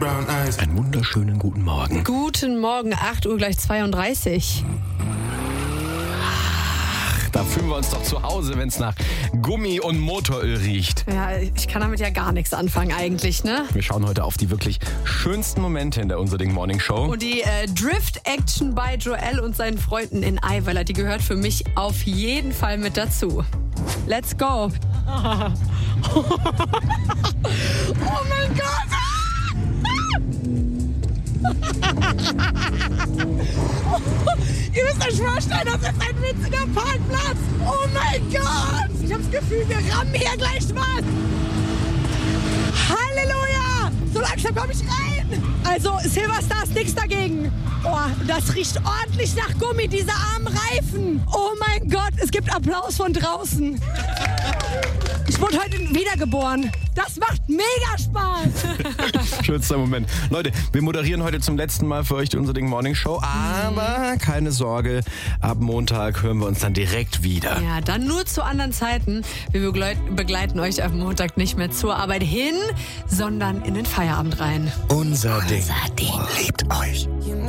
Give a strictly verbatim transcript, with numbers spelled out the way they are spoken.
Einen wunderschönen guten Morgen. Guten Morgen, acht Uhr gleich zweiunddreißig. Da fühlen wir uns doch zu Hause, wenn es nach Gummi und Motoröl riecht. Ja, ich kann damit ja gar nichts anfangen eigentlich, ne? Wir schauen heute auf die wirklich schönsten Momente in der Unserding Morning Show. Und die äh, Drift-Action bei Joel und seinen Freunden in Eiweiler, die gehört für mich auf jeden Fall mit dazu. Let's go. Oh mein Gott! Ihr müsst euch vorstellen, das ist ein witziger Parkplatz. Oh mein Gott! Ich habe das Gefühl, wir rammen hier gleich was. Halleluja! So langsam komme ich rein. Also, Silverstar ist nichts dagegen. Oh, das riecht ordentlich nach Gummi, diese armen Reifen. Oh mein Gott, es gibt Applaus von draußen. Ich wurde heute wiedergeboren. Das macht mega Spaß. Schönster Moment. Leute, wir moderieren heute zum letzten Mal für euch die Unserding Morning Show. Aber keine Sorge, ab Montag hören wir uns dann direkt wieder. Ja, dann nur zu anderen Zeiten. Wir begleiten, begleiten euch am Montag nicht mehr zur Arbeit hin, sondern in den Feierabend rein. Unser Ding. Unser Ding. Liebt euch.